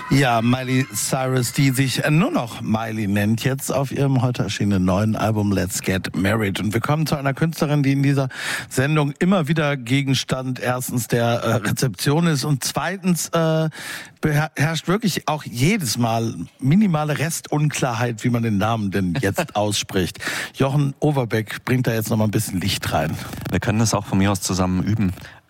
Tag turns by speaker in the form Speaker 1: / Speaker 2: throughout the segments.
Speaker 1: Ja, Miley Cyrus, die sich nur noch Miley nennt, jetzt auf ihrem heute erschienenen neuen Album Let's Get Married. Und wir kommen zu einer Künstlerin, die in dieser Sendung immer wieder Gegenstand erstens der Rezeption ist und zweitens beherrscht wirklich auch jedes Mal minimale Restunklarheit, wie man den Namen denn jetzt ausspricht. Jochen Overbeck bringt da jetzt noch mal ein bisschen Licht rein.
Speaker 2: Wir können das auch von mir aus zusammen üben.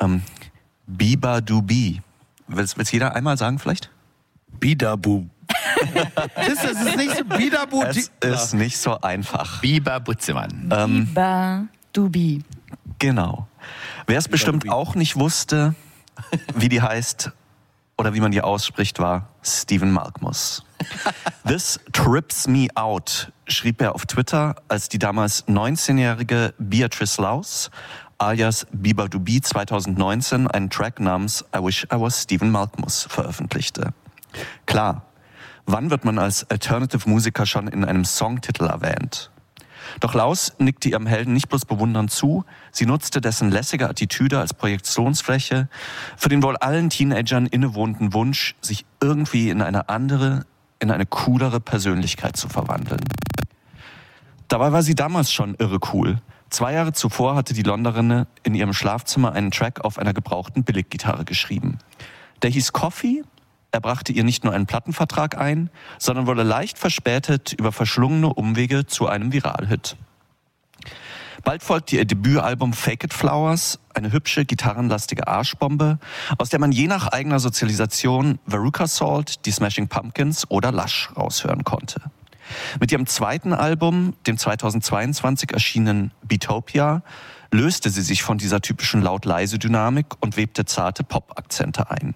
Speaker 2: Biba-du-bi. Will's jeder einmal sagen vielleicht?
Speaker 1: Bidabu. Das ist nicht so Bidabu.
Speaker 2: Es ist nicht so einfach.
Speaker 3: Biba Butzemann.
Speaker 4: Biba-du-bi.
Speaker 2: Genau. Wer es bestimmt auch nicht wusste, wie die heißt oder wie man die ausspricht, war Stephen Malkmus. This trips me out, schrieb er auf Twitter, als die damals 19-jährige Beatrice Laus alias Biba-du-bi 2019 einen Track namens I Wish I Was Stephen Malkmus veröffentlichte. Klar, wann wird man als Alternative-Musiker schon in einem Songtitel erwähnt? Doch Laus nickte ihrem Helden nicht bloß bewundernd zu, sie nutzte dessen lässige Attitüde als Projektionsfläche für den wohl allen Teenagern innewohnenden Wunsch, sich irgendwie in eine andere, in eine coolere Persönlichkeit zu verwandeln. Dabei war sie damals schon irre cool. 2 Jahre zuvor hatte die Londonerin in ihrem Schlafzimmer einen Track auf einer gebrauchten Billiggitarre geschrieben. Der hieß Coffee. Er brachte ihr nicht nur einen Plattenvertrag ein, sondern wurde leicht verspätet über verschlungene Umwege zu einem Viralhit. Bald folgte ihr Debütalbum Fake It Flowers, eine hübsche, gitarrenlastige Arschbombe, aus der man je nach eigener Sozialisation Veruca Salt, die Smashing Pumpkins oder Lush raushören konnte. Mit ihrem zweiten Album, dem 2022 erschienenen Beatopia, löste sie sich von dieser typischen Laut-Leise-Dynamik und webte zarte Pop-Akzente ein.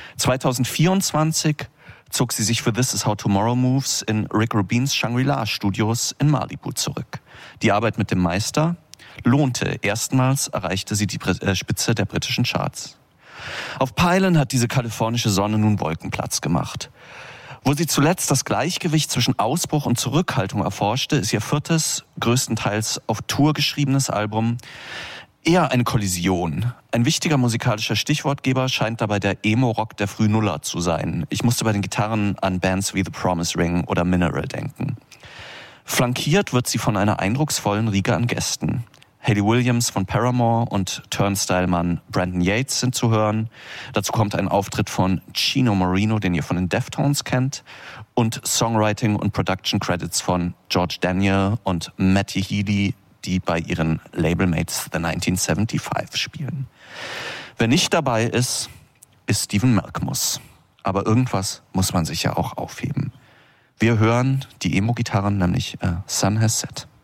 Speaker 2: 2024 zog sie sich für This Is How Tomorrow Moves in Rick Rubins Shangri-La-Studios in Malibu zurück. Die Arbeit mit dem Meister lohnte. Erstmals erreichte sie die Spitze der britischen Charts. Auf Pylon hat diese kalifornische Sonne nun Wolkenplatz gemacht. Wo sie zuletzt das Gleichgewicht zwischen Ausbruch und Zurückhaltung erforschte, ist ihr 4., größtenteils auf Tour geschriebenes Album eher eine Kollision. Ein wichtiger musikalischer Stichwortgeber scheint dabei der Emo-Rock der Frühnuller zu sein. Ich musste bei den Gitarren an Bands wie The Promise Ring oder Mineral denken. Flankiert wird sie von einer eindrucksvollen Riege an Gästen. Hayley Williams von Paramore und Turnstile-Mann Brandon Yates sind zu hören. Dazu kommt ein Auftritt von Chino Moreno, den ihr von den Deftones kennt, und Songwriting und Production Credits von George Daniel und Matty Healy, die bei ihren Labelmates The 1975 spielen. Wer nicht dabei ist, ist Stephen Malkmus. Aber irgendwas muss man sich ja auch aufheben. Wir hören die Emo-Gitarren, nämlich Sun Has Set.